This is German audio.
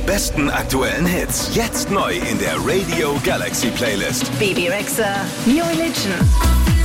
besten aktuellen Hits. Jetzt neu in der Radio Galaxy Playlist. Bebe Rexha, New Religion.